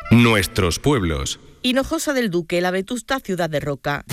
Nuestros pueblos. Hinojosa del Duque, la vetusta ciudad de roca.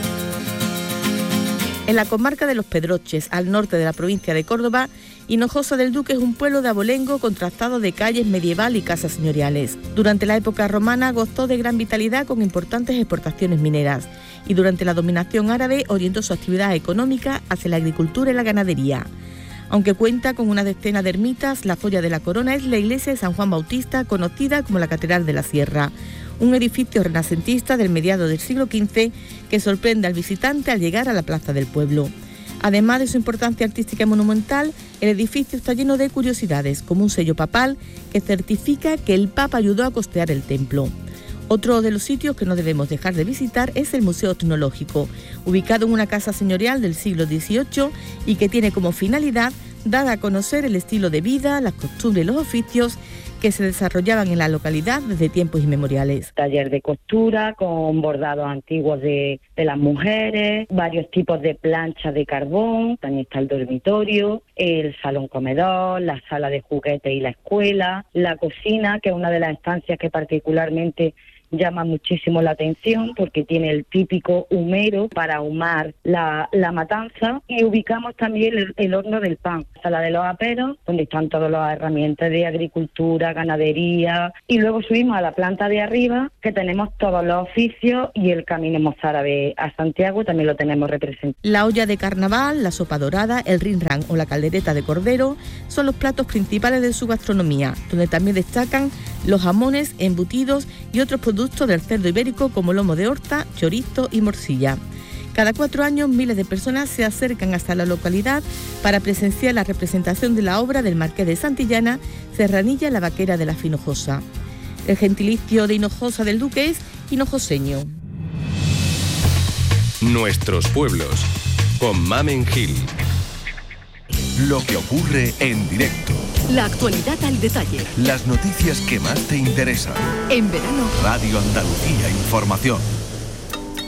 En la comarca de Los Pedroches, al norte de la provincia de Córdoba, Hinojosa del Duque es un pueblo de abolengo contrastado de calles medieval y casas señoriales. Durante la época romana gozó de gran vitalidad con importantes exportaciones mineras y durante la dominación árabe orientó su actividad económica hacia la agricultura y la ganadería. Aunque cuenta con una decena de ermitas, la joya de la corona es la iglesia de San Juan Bautista, conocida como la Catedral de la Sierra, un edificio renacentista del mediado del siglo XV que sorprende al visitante al llegar a la plaza del pueblo. Además de su importancia artística y monumental, el edificio está lleno de curiosidades, como un sello papal que certifica que el Papa ayudó a costear el templo. Otro de los sitios que no debemos dejar de visitar es el Museo Etnológico, ubicado en una casa señorial del siglo XVIII y que tiene como finalidad dar a conocer el estilo de vida, las costumbres y los oficios que se desarrollaban en la localidad desde tiempos inmemoriales. Taller de costura con bordados antiguos de las mujeres, varios tipos de planchas de carbón, también está el dormitorio, el salón comedor, la sala de juguetes y la escuela, la cocina, que es una de las estancias que particularmente llama muchísimo la atención porque tiene el típico humero para ahumar la matanza, y ubicamos también el horno del pan, sala de los aperos, donde están todas las herramientas de agricultura, ganadería, y luego subimos a la planta de arriba que tenemos todos los oficios y el camino mozárabe a Santiago también lo tenemos representado. La olla de carnaval, la sopa dorada, el rinrán o la caldereta de cordero son los platos principales de su gastronomía, donde también destacan los jamones, embutidos y otros productos del cerdo ibérico como lomo de horta, chorizo y morcilla. Cada 4 años miles de personas se acercan hasta la localidad para presenciar la representación de la obra del Marqués de Santillana, Serranilla la Vaquera de la Hinojosa. El gentilicio de Hinojosa del Duque es hinojoseño. Nuestros pueblos, con Mamen Gil. Lo que ocurre en directo. La actualidad al detalle. Las noticias que más te interesan. En verano, Radio Andalucía Información.